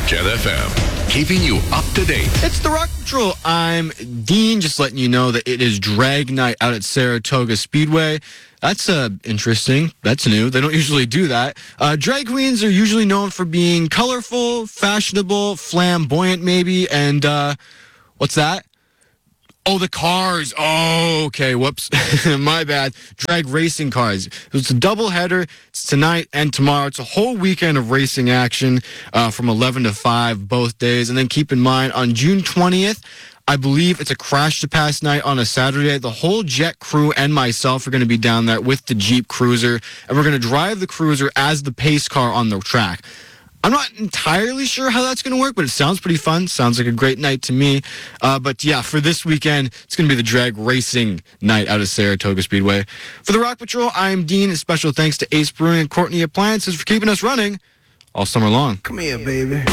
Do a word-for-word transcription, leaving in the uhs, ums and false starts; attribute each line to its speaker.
Speaker 1: Jet F M, keeping you up to date.
Speaker 2: It's the Rock Patrol. I'm Dean, just letting you know that it is drag night out at Saratoga Speedway. That's uh, interesting. That's new. They don't usually do that. Uh, drag queens are usually known for being colorful, fashionable, flamboyant maybe, and uh, what's that? Oh, the cars. Oh, okay. Whoops. My bad. Drag racing cars. It's a double header. It's tonight and tomorrow. It's a whole weekend of racing action uh, from eleven to five both days. And then keep in mind, on June twentieth, I believe it's a Crash to Pass night on a Saturday. The whole Jet crew and myself are going to be down there with the Jeep Cruiser, and we're going to drive the Cruiser as the pace car on the track. I'm not entirely sure how that's going to work, but it sounds pretty fun. Sounds like a great night to me. Uh, but yeah, for this weekend, it's going to be the drag racing night out of Saratoga Speedway. For the Rock Patrol, I'm Dean. A special thanks to Ace Brewing and Courtney Appliances for keeping us running all summer long.
Speaker 3: Come here, baby.